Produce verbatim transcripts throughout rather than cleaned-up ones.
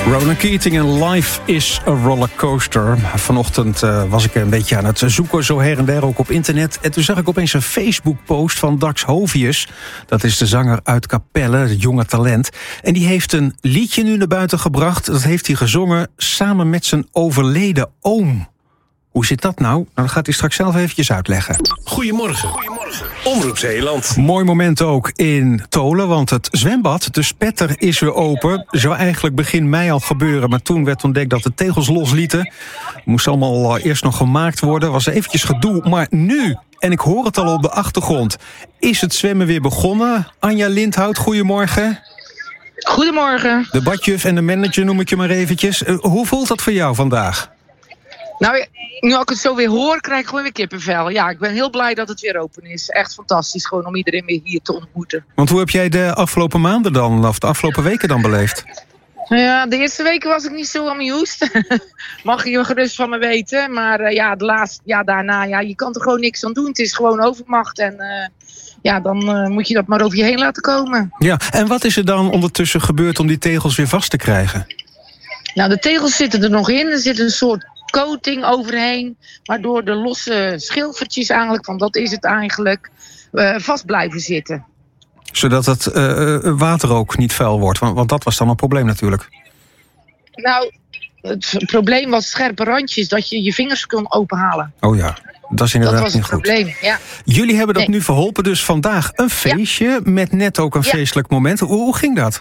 Ronan Keating en Life is a Rollercoaster. Vanochtend uh, was ik een beetje aan het zoeken, zo her en der ook op internet. En toen zag ik opeens een Facebook-post van Dax Hovius. Dat is de zanger uit Capelle, het jonge talent. En die heeft een liedje nu naar buiten gebracht. Dat heeft hij gezongen samen met zijn overleden oom. Hoe zit dat nou? Nou, dat gaat hij straks zelf eventjes uitleggen. Goedemorgen. Goedemorgen. Omroep Zeeland. Mooi moment ook in Tholen, want het zwembad, de Spetter, is weer open. Zou eigenlijk begin mei al gebeuren, maar toen werd ontdekt dat de tegels loslieten. Moest allemaal eerst nog gemaakt worden, was eventjes gedoe. Maar nu, en ik hoor het al op de achtergrond, is het zwemmen weer begonnen. Anja Lindhout, goedemorgen. Goedemorgen. De badjuf en de manager noem ik je maar eventjes. Hoe voelt dat voor jou vandaag? Nou, nu ik het zo weer hoor, krijg ik gewoon weer kippenvel. Ja, ik ben heel blij dat het weer open is. Echt fantastisch, gewoon om iedereen weer hier te ontmoeten. Want hoe heb jij de afgelopen maanden dan, of de afgelopen weken dan beleefd? Ja, de eerste weken was ik niet zo amused. Mag je gerust van me weten. Maar uh, ja, de laatste, ja, daarna, ja, je kan er gewoon niks aan doen. Het is gewoon overmacht en uh, ja, dan uh, moet je dat maar over je heen laten komen. Ja, en wat is er dan ondertussen gebeurd om die tegels weer vast te krijgen? Nou, de tegels zitten er nog in. Er zit een soort coating overheen, waardoor de losse schilfertjes eigenlijk, want dat is het eigenlijk, uh, vast blijven zitten. Zodat het uh, water ook niet vuil wordt, want, want dat was dan een probleem natuurlijk. Nou, het probleem was scherpe randjes, dat je je vingers kon openhalen. Oh ja, dat is inderdaad dat was niet het goed. Probleem, ja. Jullie hebben dat nee. nu verholpen, dus vandaag een feestje ja. met net ook een ja. feestelijk moment. Hoe, hoe ging dat?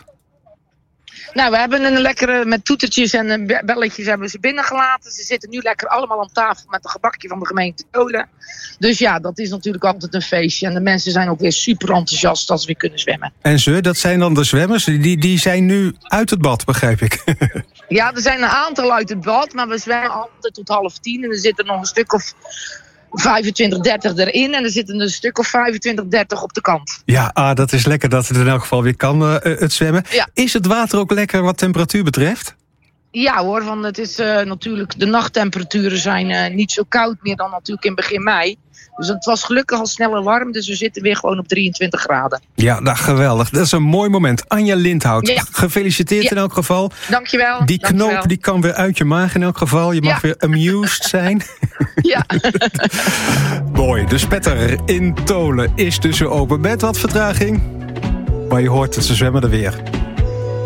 Nou, we hebben een lekkere, met toetertjes en belletjes hebben ze binnengelaten. Ze zitten nu lekker allemaal aan tafel met een gebakje van de gemeente Tholen. Dus ja, dat is natuurlijk altijd een feestje. En de mensen zijn ook weer super enthousiast als ze weer kunnen zwemmen. En ze, dat zijn dan de zwemmers, die, die zijn nu uit het bad, begrijp ik. Ja, er zijn een aantal uit het bad, maar we zwemmen altijd tot half tien. En er zitten nog een stuk of vijfentwintig, dertig erin. En er zitten een stuk of vijfentwintig, dertig op de kant. Ja, ah, dat is lekker dat het in elk geval weer kan, uh, het zwemmen. Ja. Is het water ook lekker wat temperatuur betreft? Ja hoor, want het is uh, natuurlijk, de nachttemperaturen zijn uh, niet zo koud meer dan natuurlijk in begin mei. Dus het was gelukkig al sneller warm, dus we zitten weer gewoon op drieëntwintig graden. Ja, nou, geweldig. Dat is een mooi moment. Anja Lindhout, ja. gefeliciteerd ja. in elk geval. Dankjewel. Die knoop Dankjewel. Die kan weer uit je maag in elk geval. Je mag ja. weer amused zijn. Ja. Mooi, de Spetter in Tholen is dus weer open met wat vertraging. Maar je hoort het, ze zwemmen er weer.